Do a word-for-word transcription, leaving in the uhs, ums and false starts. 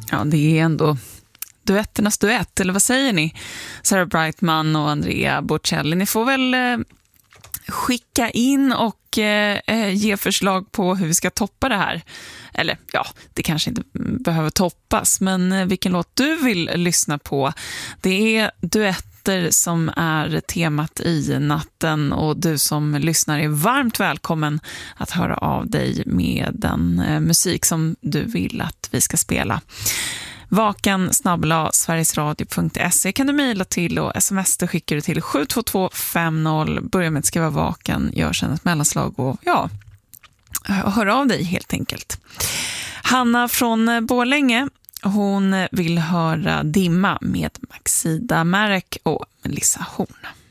Ja, det är ändå duetternas duett, eller vad säger ni? Sarah Brightman och Andrea Bocelli. Ni får väl eh, skicka in och eh, ge förslag på hur vi ska toppa det här. Eller ja, det kanske inte behöver toppas, men eh, vilken låt du vill lyssna på. Det är duetter som är temat i natten, och du som lyssnar är varmt välkommen att höra av dig med den eh, musik som du vill att vi ska spela. Vaken snabel-a sverigesradio punkt se kan du mejla till, och sms det skickar du till sju två två fem noll. Börja med att skriva vaken, gör sedan ett mellanslag och ja, hör av dig helt enkelt. Hanna från Borlänge, hon vill höra Dimma med Maxida Marek och Melissa Horn.